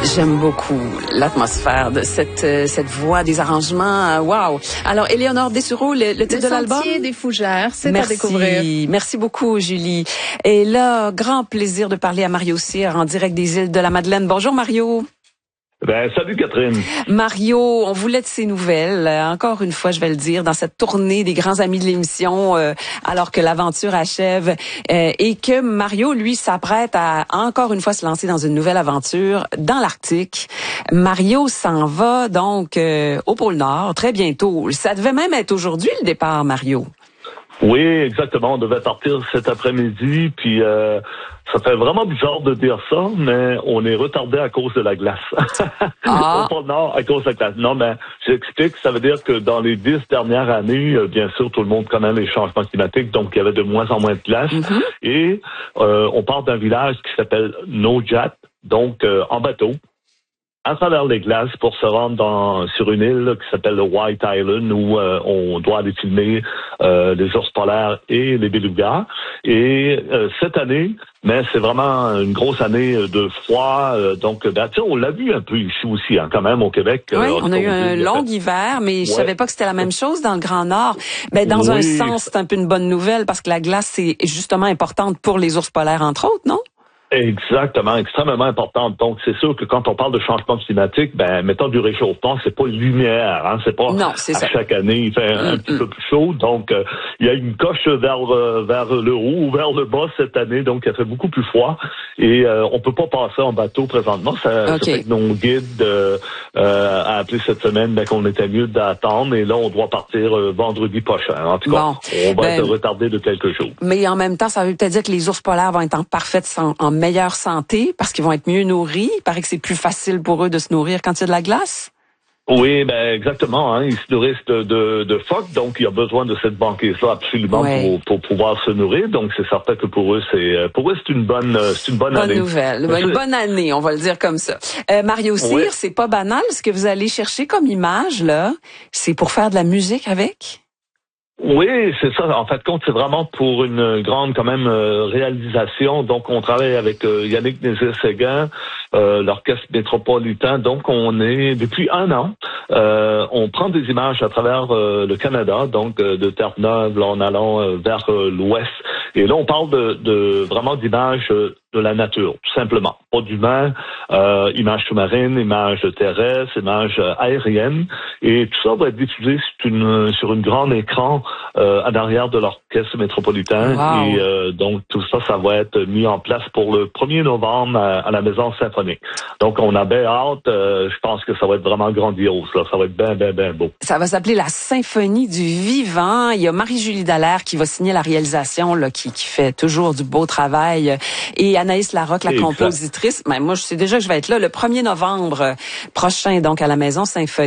J'aime beaucoup l'atmosphère de cette voix, des arrangements. Wow. Alors, Éléonore Dessureau, le titre de l'album? Le Sentier des Fougères, c'est à découvrir. Merci beaucoup, Julie. Et là, grand plaisir de parler à Mario Cyr en direct des îles de la Madeleine. Bonjour, Mario. Salut Catherine. Mario, on voulait de ces nouvelles, encore une fois je vais le dire, dans cette tournée des grands amis de l'émission, alors que l'aventure achève, et que Mario, lui, s'apprête à encore une fois se lancer dans une nouvelle aventure dans l'Arctique. Mario s'en va donc au pôle Nord très bientôt. Ça devait même être aujourd'hui le départ, Mario. Oui, exactement. On devait partir cet après-midi, puis ça fait vraiment bizarre de dire ça, mais on est retardé à cause de la glace. Au pôle Nord, à cause de la glace. Non, mais j'explique, ça veut dire que dans les 10 dernières années, bien sûr, tout le monde connaît les changements climatiques, donc il y avait de moins en moins de glace. Mm-hmm. Et on part d'un village qui s'appelle Nojat, donc en bateau, à travers les glaces pour se rendre sur une île qui s'appelle le White Island où on doit aller filmer les ours polaires et les belugas. Et cette année, mais c'est vraiment une grosse année de froid. Donc, on l'a vu un peu ici aussi, quand même, au Québec. Oui, on a eu un long hiver, mais je savais pas que c'était la même chose dans le Grand Nord. Mais dans un sens, c'est un peu une bonne nouvelle parce que la glace, c'est justement importante pour les ours polaires, entre autres, non? Exactement, extrêmement importante. Donc, c'est sûr que quand on parle de changement climatique, mettons du réchauffement, c'est pas linéaire, c'est pas chaque année, il fait un petit peu plus chaud. Donc, il y a une coche vers le haut ou vers le bas cette année, donc il fait beaucoup plus froid. Et on peut pas passer en bateau présentement. Ça fait que nos guides a appelé cette semaine qu'on était mieux d'attendre. Et là, on doit partir vendredi prochain. En tout cas, on va être retardé de quelques jours. Mais en même temps, ça veut peut-être dire que les ours polaires vont être en meilleure santé parce qu'ils vont être mieux nourris. Il paraît que c'est plus facile pour eux de se nourrir quand il y a de la glace. Oui, exactement. Ils se nourrissent de phoques, donc il y a besoin de cette banquise-là absolument pour pouvoir se nourrir. Donc c'est certain que pour eux c'est une bonne année. Nouvelle, une bonne année, on va le dire comme ça. Mario Cyr, c'est pas banal ce que vous allez chercher comme image là. C'est pour faire de la musique avec? Oui, c'est ça. En fait, compte, c'est vraiment pour une grande, quand même, réalisation. Donc, on travaille avec Yannick Nézet-Séguin, l'Orchestre métropolitain. Donc, on est, depuis 1 an, on prend des images à travers le Canada, donc de Terre-Neuve, en allant vers l'ouest. Et là, on parle de vraiment d'images de la nature, tout simplement. Pas d'humains, images sous-marines, images terrestres, images aériennes. Et tout ça va être diffusé sur une grande écran en arrière de l'Orchestre métropolitain. Wow. Et donc, tout ça, ça va être mis en place pour le 1er novembre à la Maison Symphonique. Donc, on a bien hâte. Je pense que ça va être vraiment grandiose. Là. Ça va être bien beau. Ça va s'appeler la Symphonie du vivant. Il y a Marie-Julie Dallaire qui va signer la réalisation, là, qui fait toujours du beau travail. Et Anaïs Larocque, la compositrice. Mais moi, je sais déjà que je vais être là le 1er novembre prochain, donc à la Maison Symphonique.